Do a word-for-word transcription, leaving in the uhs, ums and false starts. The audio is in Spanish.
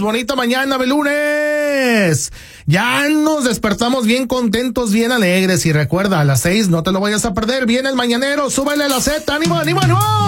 bonita mañana de lunes. Ya nos despertamos bien contentos, bien alegres. Y recuerda, a las seis no te lo vayas a perder. Viene el mañanero, súbele la Z, ánimo, ánimo, ánimo.